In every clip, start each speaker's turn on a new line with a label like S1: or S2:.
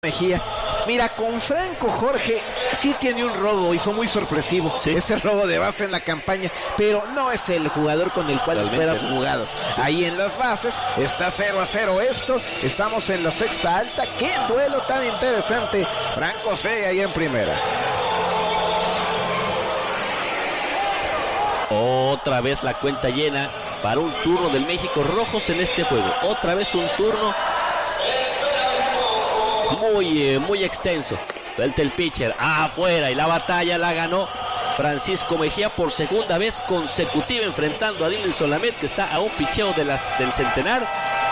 S1: Mejía. Mira, con Franco Jorge sí tiene un robo y fue muy sorpresivo, sí, ese robo de base en la campaña, pero no es el jugador con el cual esperas jugadas. Sí. Ahí en las bases está 0-0 esto, estamos en la sexta alta. Qué duelo tan interesante. Franco C ahí en primera.
S2: Otra vez la cuenta llena para un turno del México Rojos en este juego. Otra vez un turno muy extenso. Suelta el pitcher afuera y la batalla la ganó Francisco Mejía por segunda vez consecutiva, enfrentando a Dinelson Lamet, que está a un picheo del centenar.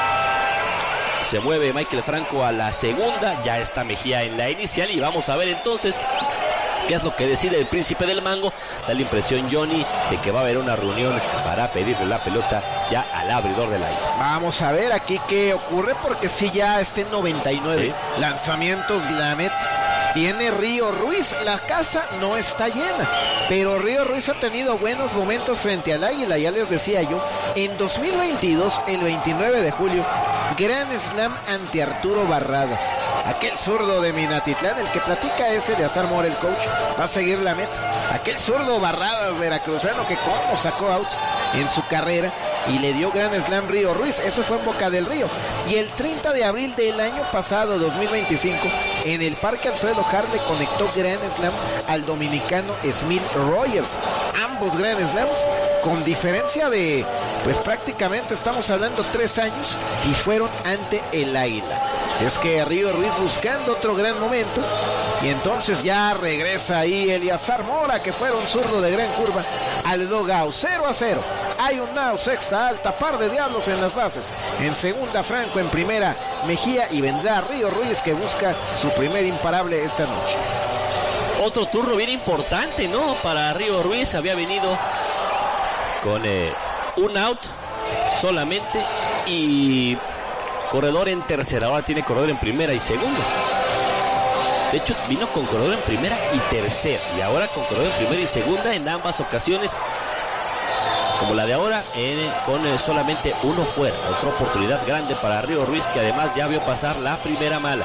S2: Se mueve Michael Franco a la segunda, ya está Mejía en la inicial y vamos a ver entonces qué es lo que decide el príncipe del mango. Da la impresión, Johnny, de que va a haber una reunión para pedirle la pelota ya al abridor del aire.
S1: Vamos a ver aquí qué ocurre, porque si ya está en 99 lanzamientos Lamet. Viene Río Ruiz, la casa no está llena, pero Río Ruiz ha tenido buenos momentos frente al Águila. Ya les decía yo, en 2022, el 29 de julio, Grand Slam ante Arturo Barradas, aquel zurdo de Minatitlán. El que platica es Eleazar Mora, el coach. Va a seguir Lamet, aquel zurdo Barradas veracruzano que como sacó outs en su carrera y le dio Grand Slam Río Ruiz. Eso fue en Boca del Río. Y el 30 de abril del año pasado, 2025, en el Parque Alfredo Harle conectó Grand Slam al dominicano Smith Rogers. Ambos Grand Slams con diferencia de, pues prácticamente estamos hablando 3 años, y fueron ante el Águila. Si es que Río Ruiz buscando otro gran momento, y entonces ya regresa ahí Eleazar Mora, que fue un zurdo de gran curva, al dugout. 0-0. Hay un now, sexta alta, par de diablos en las bases. En segunda Franco, en primera Mejía, y vendrá Río Ruiz, que busca su primer imparable esta noche.
S2: Otro turno bien importante, ¿no? Para Río Ruiz. Había venido con un out solamente y corredor en tercera. Ahora tiene corredor en primera y segunda. De hecho, vino con corredor en primera y tercera, y ahora con corredor en primera y segunda en ambas ocasiones, como la de ahora, con solamente uno fuera. Otra oportunidad grande para Río Ruiz, que además ya vio pasar la primera mala.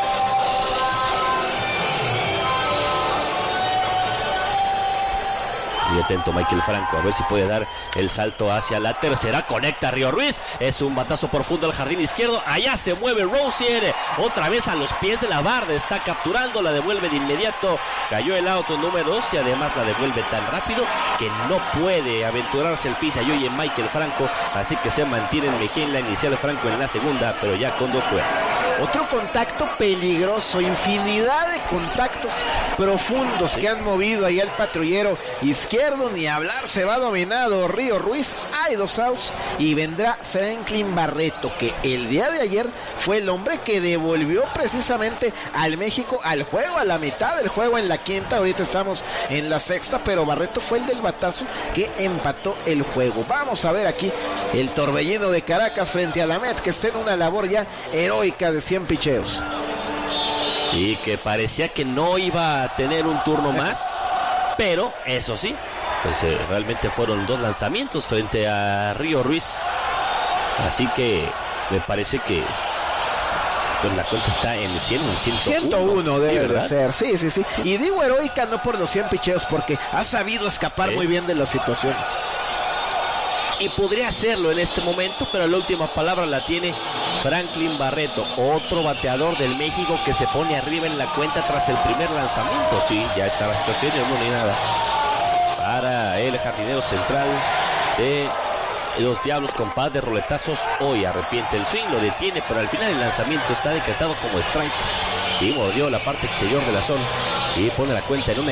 S2: Muy atento Michael Franco, a ver si puede dar el salto hacia la tercera. Conecta Río Ruiz, es un batazo profundo al jardín izquierdo. Allá se mueve Rosier, otra vez a los pies de la barda, está capturando, la devuelve de inmediato. Cayó el auto número 2 y además la devuelve tan rápido que no puede aventurarse el pisa y oye Michael Franco, así que se mantiene en Mejía en la inicial, Franco en la segunda, pero ya con 2 fuera.
S1: Otro contacto peligroso, infinidad de contactos profundos que han movido ahí al patrullero izquierdo. Ni hablar, se va dominado Río Ruiz. Hay 2 outs y vendrá Franklin Barreto, que el día de ayer fue el hombre que devolvió precisamente al México al juego, a la mitad del juego en la quinta. Ahorita estamos en la sexta, pero Barreto fue el del batazo que empató el juego. Vamos a ver aquí el torbellino de Caracas frente a Lamet, que está en una labor ya heroica de 100 picheos.
S2: Y que parecía que no iba a tener un turno más, pero eso sí, pues realmente fueron 2 lanzamientos frente a Río Ruiz. Así que me parece que pues la cuenta está en 100, en
S1: 101 debe de ser, sí. Y digo heroica no por los 100 picheos, porque ha sabido escapar muy bien de las situaciones.
S2: Y podría hacerlo en este momento, pero la última palabra la tiene Franklin Barreto, otro bateador del México que se pone arriba en la cuenta tras el primer lanzamiento. Sí, ya está la situación, no ni nada para el jardinero central de los Diablos, con par de roletazos. Hoy arrepiente el swing, lo detiene, pero al final el lanzamiento está decretado como strike y mordió la parte exterior de la zona y pone la cuenta en 1-1.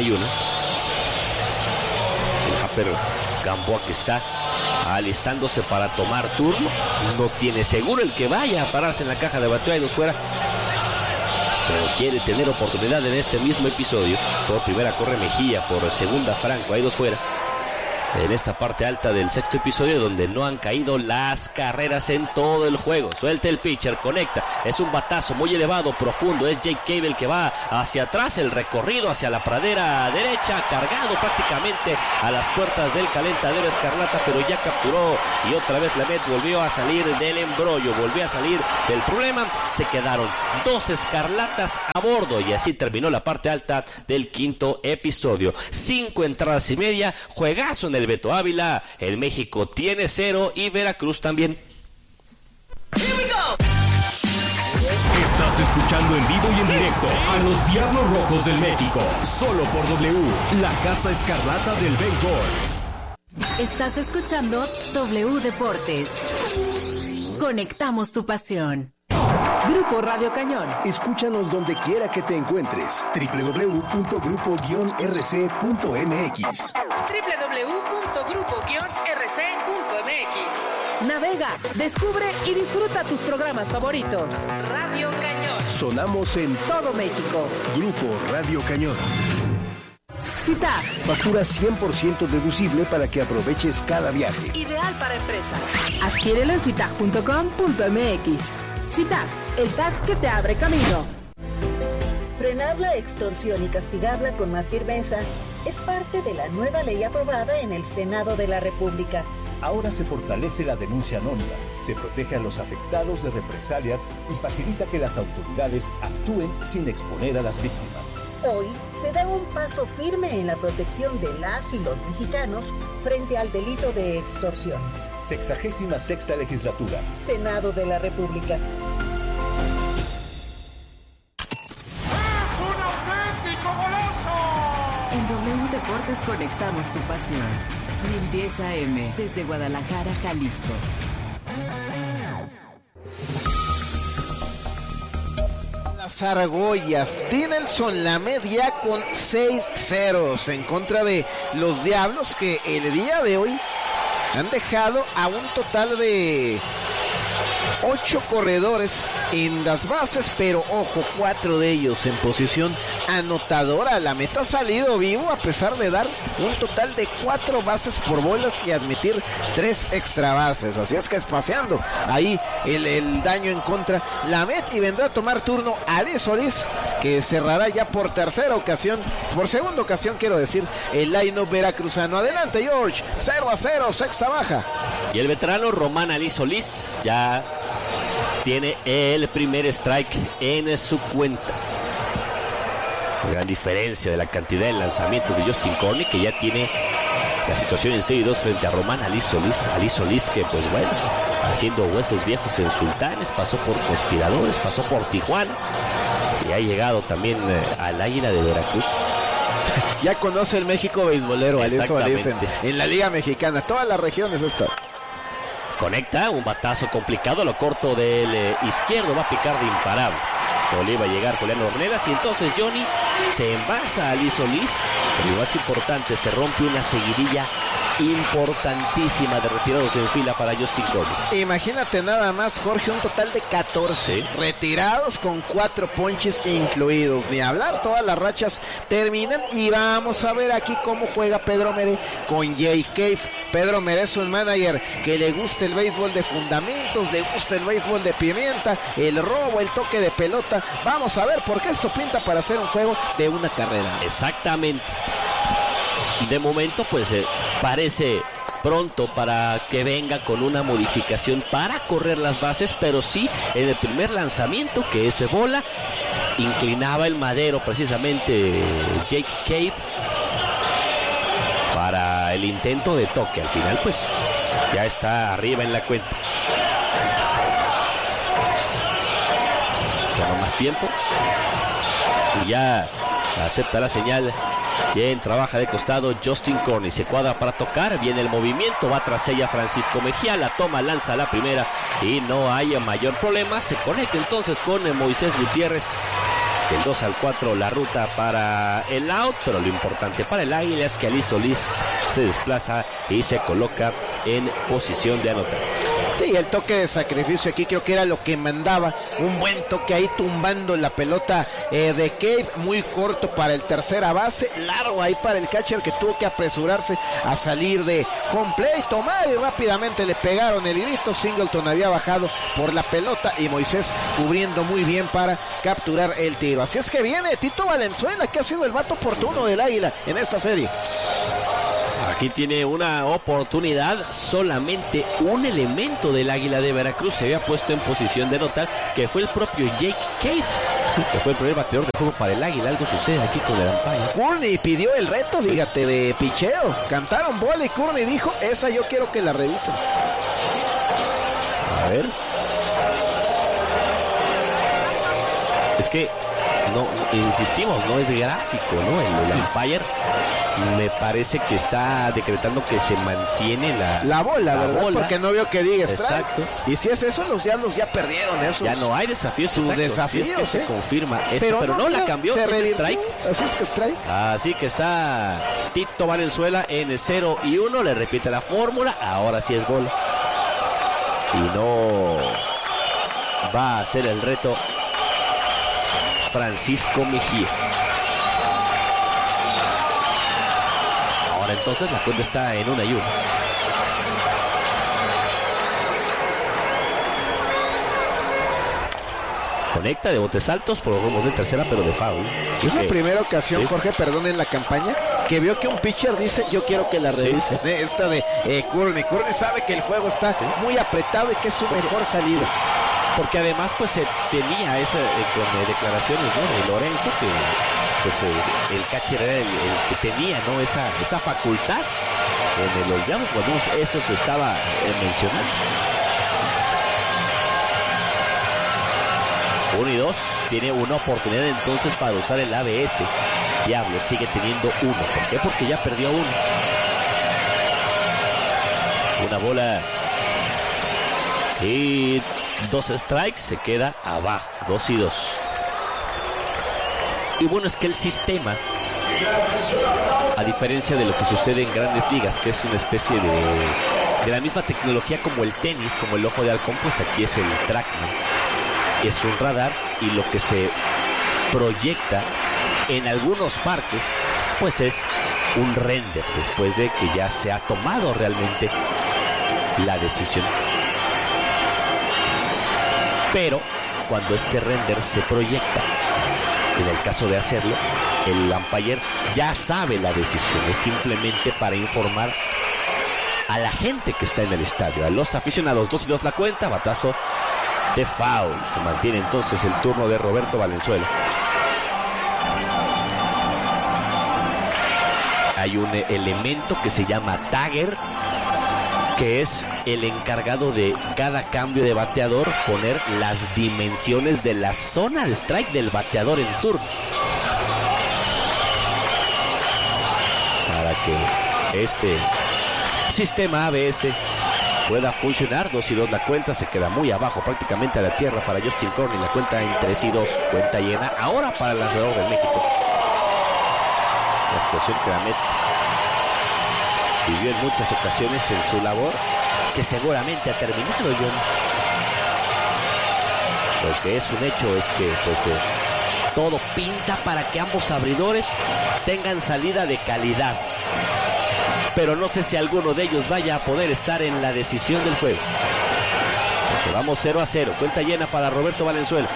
S2: El Japper Gamboa, que está alistándose para tomar turno, no tiene seguro el que vaya a pararse en la caja de bateo. Hay 2 fuera, pero quiere tener oportunidad en este mismo episodio. Por primera corre Mejía, por segunda Franco, hay 2 fuera. en esta parte alta del sexto episodio, donde no han caído las carreras en todo el juego. Suelta el pitcher, conecta, es un batazo muy elevado, profundo, es Jake Cave el que va hacia atrás, el recorrido hacia la pradera derecha, cargado prácticamente a las puertas del calentadero escarlata, pero ya capturó, y otra vez Lamet volvió a salir del embrollo, volvió a salir del problema. Se quedaron 2 escarlatas a bordo, y así terminó la parte alta del quinto episodio. 5 entradas y media, juegazo en el Beto Ávila. El México tiene 0 y Veracruz también.
S3: Estás escuchando en vivo y en directo a los Diablos Rojos del México, solo por W, la Casa Escarlata del béisbol.
S4: Estás escuchando W Deportes. Conectamos tu pasión. Grupo Radio Cañón.
S5: Escúchanos donde quiera que te encuentres. www.grupo-rc.mx.
S4: www.grupo-rc.mx. Navega, descubre y disfruta tus programas favoritos. Radio Cañón.
S5: Sonamos en
S4: Todo México.
S5: Grupo Radio Cañón.
S4: CITAC.
S5: Factura 100% deducible para que aproveches cada viaje.
S4: Ideal para empresas. Adquiérelo en citac.com.mx. CITAC, el tag que te abre camino.
S6: Frenar la extorsión y castigarla con más firmeza es parte de la nueva ley aprobada en el Senado de la República.
S7: Ahora se fortalece la denuncia anónima, se protege a los afectados de represalias y facilita que las autoridades actúen sin exponer a las víctimas.
S6: Hoy se da un paso firme en la protección de las y los mexicanos frente al delito de extorsión.
S7: 66ª Legislatura.
S6: Senado de la República.
S4: En W Deportes conectamos tu pasión. 1010 AM desde Guadalajara, Jalisco.
S1: Las Argollas, Dinelson Lamet ya con 6 ceros en contra de los Diablos, que el día de hoy han dejado a un total de 8 corredores en las bases, pero ojo, 4 de ellos en posición anotadora. Lamet ha salido vivo a pesar de dar un total de 4 bases por bolas y admitir 3 extra bases, así es que espaciando ahí el daño en contra Lamet, y vendrá a tomar turno Ali Solís, que cerrará ya por segunda ocasión quiero decir, el line-up veracruzano. Adelante George, 0-0, sexta baja.
S2: Y el veterano Román Ali Solís ya tiene el primer strike en su cuenta. Gran diferencia de la cantidad de lanzamientos de Justin Corney, que ya tiene la situación en 6-2 frente a Román Ali Solís. Ali Solís, que pues bueno, haciendo huesos viejos en Sultanes, pasó por Conspiradores, pasó por Tijuana y ha llegado también al Águila de Veracruz.
S1: Ya conoce el México beisbolero, Ali Solís en la Liga Mexicana, todas las regiones está.
S2: Conecta, un batazo complicado, lo corto del izquierdo, va a picar de imparable. Le iba a llegar Juliano Ornelas, y entonces Johnny se embalsa a Ali Solís, pero lo más importante, se rompe una seguidilla importantísima de retirados en fila para Justin Corney.
S1: Imagínate nada más, Jorge, un total de 14 retirados con 4 ponches incluidos. Ni hablar, todas las rachas terminan, y vamos a ver aquí cómo juega Pedro Mere con Jake Cave. Pedro Mere es un manager que le gusta el béisbol de fundamentos, le gusta el béisbol de pimienta, el robo, el toque de pelota. Vamos a ver, porque esto pinta para hacer un juego de una carrera.
S2: Exactamente. De momento pues parece pronto para que venga con una modificación para correr las bases, pero sí en el primer lanzamiento, que ese bola, inclinaba el madero precisamente Jake Cave para el intento de toque. Al final pues ya está arriba en la cuenta. Toma más tiempo y ya acepta la señal. Bien, trabaja de costado Justin Corney, se cuadra para tocar, viene el movimiento, va tras ella Francisco Mejía, la toma, lanza la primera y no hay mayor problema. Se conecta entonces con Moisés Gutiérrez. Del 2-4 la ruta para el out, pero lo importante para el Águila es que Ali Solís se desplaza y se coloca en posición de anotar.
S1: Sí, el toque de sacrificio aquí creo que era lo que mandaba. Un buen toque ahí tumbando la pelota de Cave, muy corto para el tercera base, largo ahí para el catcher que tuvo que apresurarse a salir de home play, tomar y rápidamente le pegaron el grito. Singleton había bajado por la pelota y Moisés cubriendo muy bien para capturar el tiro. Así es que viene Tito Valenzuela, que ha sido el vato oportuno del Águila en esta serie.
S2: Aquí tiene una oportunidad, solamente un elemento del Águila de Veracruz se había puesto en posición de notar, que fue el propio Jake Cave, que fue el primer bateador de juego para el Águila. Algo sucede aquí con el umpire.
S1: Courtney pidió el reto, fíjate, de picheo. Cantaron bola y Courtney dijo, esa yo quiero que la revisen.
S2: A ver. Es que no, insistimos, no es gráfico, ¿no? El umpire me parece que está decretando que se mantiene
S1: la bola, ¿verdad?
S2: Bola.
S1: Porque no veo que diga strike.
S2: Exacto.
S1: Y si es eso, los Diablos ya perdieron eso.
S2: Ya no hay desafíos.
S1: Sus desafíos,
S2: si es que se confirma esto, pero no la cambió,
S1: se
S2: es strike.
S1: Así es que strike.
S2: Así que está Tito Valenzuela en 0-1, le repite la fórmula, ahora sí es gol. Y no va a hacer el reto Francisco Mejía. Ahora entonces la cuenta está en 1-1. Conecta de botes altos por los rumos de tercera, pero de foul.
S1: Es la primera ocasión, sí, Jorge, perdón, en la campaña, que vio que un pitcher dice, yo quiero que la revise. Sí. Esta de Courtney. Courtney sabe que el juego está muy apretado y que es su mejor salida.
S2: Porque además pues se tenía esa con declaraciones, ¿no?, de Lorenzo, que pues el catcher era el que tenía, ¿no?, esa facultad en los llamos, cuando eso se estaba mencionando. 1 y 2, tiene una oportunidad entonces para usar el ABS. Diablo sigue teniendo 1. ¿Por qué? Porque ya perdió 1. Una bola y 2 strikes, se queda abajo, 2 y 2. Y bueno, es que el sistema, a diferencia de lo que sucede en Grandes Ligas, que es una especie de la misma tecnología como el tenis, como el ojo de halcón, pues aquí es el TrackMan. Es un radar y lo que se proyecta en algunos parques pues es un render después de que ya se ha tomado realmente la decisión. Pero cuando este render se proyecta, en el caso de hacerlo, el umpire ya sabe la decisión, es simplemente para informar a la gente que está en el estadio, a los aficionados. 2 y 2 la cuenta, batazo de foul. Se mantiene entonces el turno de Roberto Valenzuela. Hay un elemento que se llama tagger, que es el encargado de cada cambio de bateador poner las dimensiones de la zona de strike del bateador en turno, para que este sistema ABS pueda funcionar. 2 y 2 la cuenta, se queda muy abajo, prácticamente a la tierra para Justin Courtney. La cuenta en 3 y 2, cuenta llena ahora para el lanzador de México. La situación que Damet vivió en muchas ocasiones en su labor, que seguramente ha terminado, John. Lo que es un hecho es que pues todo pinta para que ambos abridores tengan salida de calidad, pero no sé si alguno de ellos vaya a poder estar en la decisión del juego. Porque vamos 0-0, cuenta llena para Roberto Valenzuela.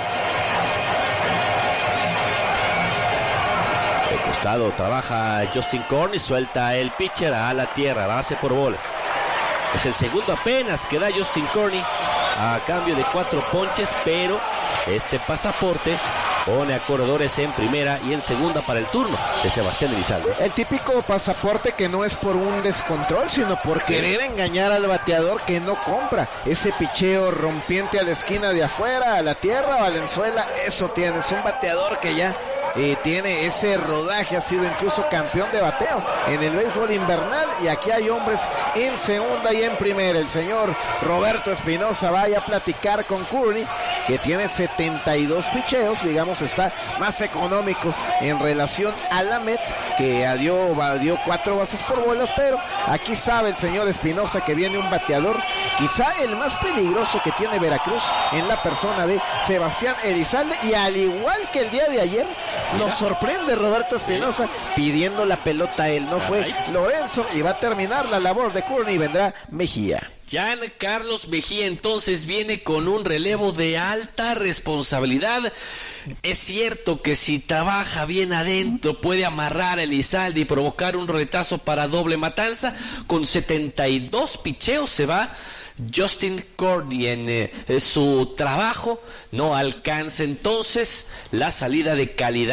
S2: De costado trabaja Justin Courtney, suelta el pitcher a la tierra, base por bolas. Es el segundo apenas que da Justin Courtney a cambio de 4 ponches, pero este pasaporte pone a corredores en primera y en segunda para el turno de Sebastián Elizalde.
S1: El típico pasaporte que no es por un descontrol, sino por querer engañar al bateador que no compra. Ese picheo rompiente a la esquina de afuera, a la tierra. Valenzuela, eso tiene. Es un bateador que ya tiene ese rodaje, ha sido incluso campeón de bateo en el béisbol invernal, y aquí hay hombres en segunda y en primera. El señor Roberto Espinosa vaya a platicar con Courtney, que tiene 72 picheos, digamos, está más económico en relación a Lamet, que dio 4 bases por bolas, pero aquí sabe el señor Espinosa que viene un bateador, quizá el más peligroso que tiene Veracruz, en la persona de Sebastián Elizalde, y al igual que el día de ayer, nos sorprende Roberto Espinosa pidiendo la pelota a él, no fue Lorenzo, y va a terminar la labor de Courtney y vendrá Mejía.
S2: Giancarlos Mejía entonces viene con un relevo de alta responsabilidad. Es cierto que si trabaja bien adentro puede amarrar a Elizalde y provocar un retazo para doble matanza. Con 72 picheos se va Justin Courtney en su trabajo. No alcanza entonces la salida de calidad